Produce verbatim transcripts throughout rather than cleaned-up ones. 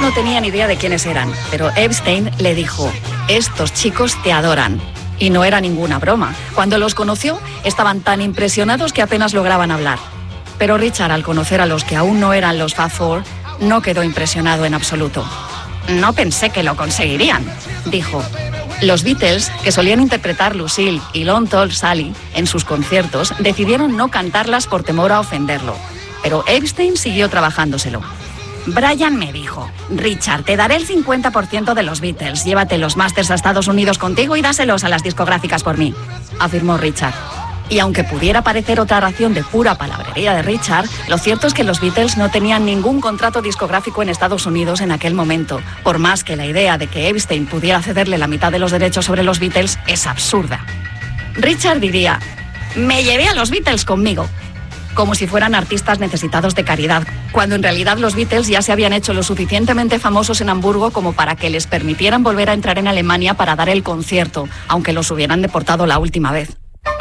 no tenía ni idea de quiénes eran, pero Epstein le dijo: estos chicos te adoran. Y no era ninguna broma. Cuando los conoció, estaban tan impresionados que apenas lograban hablar. Pero Richard, al conocer a los que aún no eran los Fab Four, no quedó impresionado en absoluto. No pensé que lo conseguirían, dijo. Los Beatles, que solían interpretar Lucille y Long Tall Sally en sus conciertos, decidieron no cantarlas por temor a ofenderlo. Pero Epstein siguió trabajándoselo. Brian me dijo: Richard, te daré el cincuenta por ciento de los Beatles, llévate los másters a Estados Unidos contigo y dáselos a las discográficas por mí, afirmó Richard. Y aunque pudiera parecer otra ración de pura palabrería de Richard, lo cierto es que los Beatles no tenían ningún contrato discográfico en Estados Unidos en aquel momento, por más que la idea de que Epstein pudiera cederle la mitad de los derechos sobre los Beatles es absurda. Richard diría: me llevé a los Beatles conmigo, como si fueran artistas necesitados de caridad, cuando en realidad los Beatles ya se habían hecho lo suficientemente famosos en Hamburgo como para que les permitieran volver a entrar en Alemania para dar el concierto, aunque los hubieran deportado la última vez.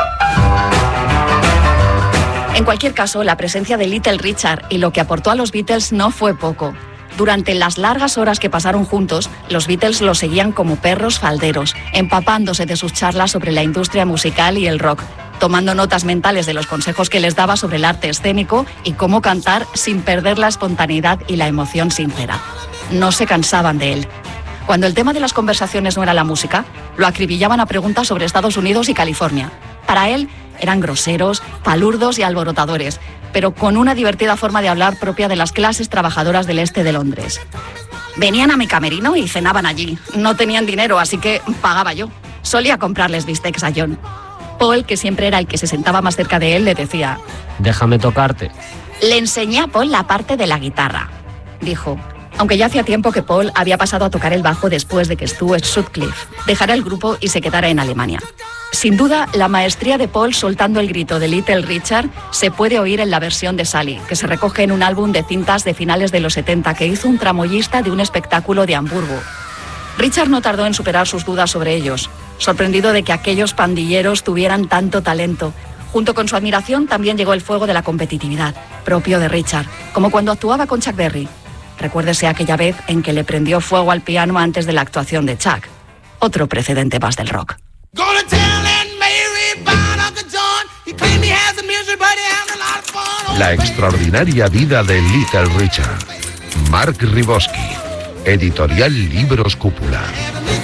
En cualquier caso, la presencia de Little Richard y lo que aportó a los Beatles no fue poco. Durante las largas horas que pasaron juntos, los Beatles lo seguían como perros falderos, empapándose de sus charlas sobre la industria musical y el rock, tomando notas mentales de los consejos que les daba sobre el arte escénico y cómo cantar sin perder la espontaneidad y la emoción sincera. No se cansaban de él. Cuando el tema de las conversaciones no era la música, lo acribillaban a preguntas sobre Estados Unidos y California. Para él, eran groseros, palurdos y alborotadores, pero con una divertida forma de hablar propia de las clases trabajadoras del este de Londres. Venían a mi camerino y cenaban allí. No tenían dinero, así que pagaba yo. Solía comprarles bistecs a John. Paul, que siempre era el que se sentaba más cerca de él, le decía: déjame tocarte. Le enseñé a Paul la parte de la guitarra, dijo, aunque ya hacía tiempo que Paul había pasado a tocar el bajo después de que Stuart Sutcliffe dejara el grupo y se quedara en Alemania. Sin duda, la maestría de Paul soltando el grito de Little Richard se puede oír en la versión de Sally, que se recoge en un álbum de cintas de finales de los setenta que hizo un tramoyista de un espectáculo de Hamburgo. Richard no tardó en superar sus dudas sobre ellos, sorprendido de que aquellos pandilleros tuvieran tanto talento. Junto con su admiración también llegó el fuego de la competitividad, propio de Richard, como cuando actuaba con Chuck Berry. Recuérdese aquella vez en que le prendió fuego al piano antes de la actuación de Chuck. Otro precedente más del rock. La extraordinaria vida de Little Richard. Mark Ribosky. Editorial Libros Cúpula.